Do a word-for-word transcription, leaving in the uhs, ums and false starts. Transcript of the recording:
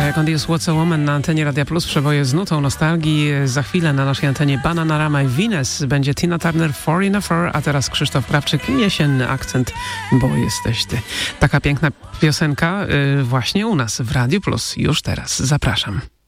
Mariah Carey, What's a Woman na antenie Radia Plus, przeboje z nutą nostalgii. Za chwilę na naszej antenie Bananarama i Venus będzie Tina Turner, Four in a Fur, a teraz Krzysztof Krawczyk, jesienny akcent, bo jesteś ty. Taka piękna piosenka yy, właśnie u nas w Radiu Plus. Już teraz zapraszam.